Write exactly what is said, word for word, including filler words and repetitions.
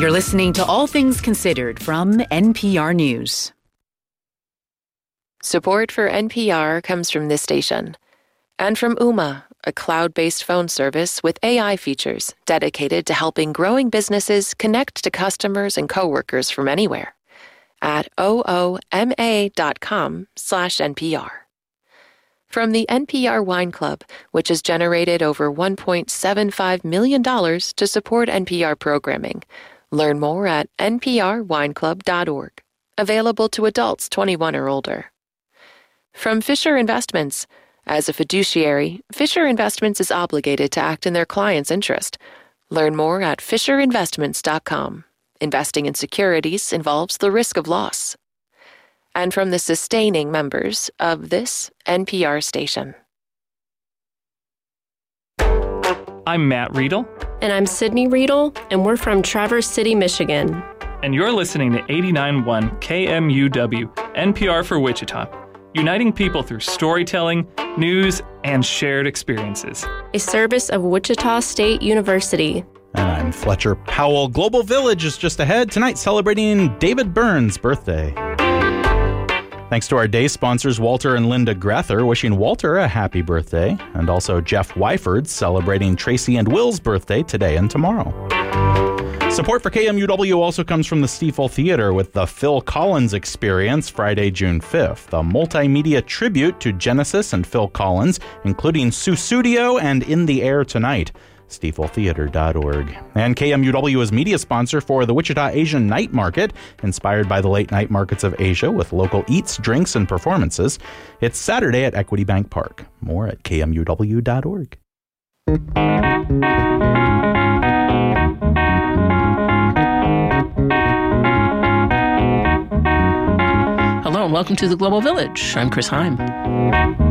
You're listening to All Things Considered from N P R News. Support for N P R comes from this station and from Ooma, a cloud-based phone service with A I features dedicated to helping growing businesses connect to customers and coworkers from anywhere at ooma.com slash NPR. From the N P R Wine Club, which has generated over one point seven five million dollars to support N P R programming. Learn more at n p r wine club dot org. Available to adults twenty-one or older. From Fisher Investments. As a fiduciary, Fisher Investments is obligated to act in their client's interest. Learn more at fisher investments dot com. Investing in securities involves the risk of loss. And from the sustaining members of this N P R station. I'm Matt Riedel. And I'm Sydney Riedel, and we're from Traverse City, Michigan. And you're listening to eighty-nine point one K M U W, N P R for Wichita, uniting people through storytelling, news, and shared experiences. A service of Wichita State University. And I'm Fletcher Powell. Global Village is just ahead tonight, celebrating David Byrne's birthday. Thanks to our day sponsors, Walter and Linda Grether, wishing Walter a happy birthday, and also Jeff Wyford celebrating Tracy and Will's birthday today and tomorrow. Support for K M U W also comes from the Stifel Theater with the Phil Collins Experience Friday, June fifth, a multimedia tribute to Genesis and Phil Collins, including Sussudio and In the Air Tonight. Stifel Theater dot org. And K M U W is media sponsor for the Wichita Asian Night Market, inspired by the late night markets of Asia with local eats, drinks, and performances. It's Saturday at Equity Bank Park. More at K M U W dot org. Hello and welcome to the Global Village. I'm Chris Heim.